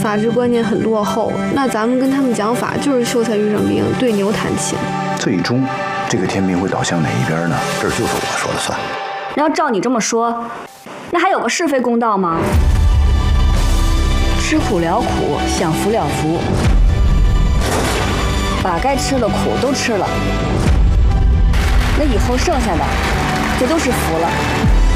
法治观念很落后，那咱们跟他们讲法就是秀才遇上兵，对牛弹琴。 最终，这个天平会倒向哪一边呢？这就是我说了算。 然后照你这么说，那还有个是非公道吗？吃苦了苦，享福了福，把该吃的苦都吃了，那以后剩下的就都是福了。